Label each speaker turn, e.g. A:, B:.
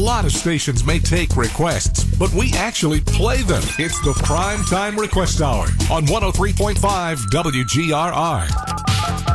A: lot of stations may take requests, but we actually play them. It's the Prime Time Request Hour on 103.5 WGRR.